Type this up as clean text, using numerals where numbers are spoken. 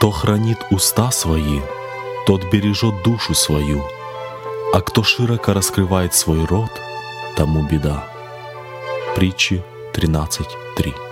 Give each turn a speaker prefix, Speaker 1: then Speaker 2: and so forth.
Speaker 1: Кто хранит уста свои, тот бережет душу свою, а кто широко раскрывает свой рот, тому беда. Притчи 13:3.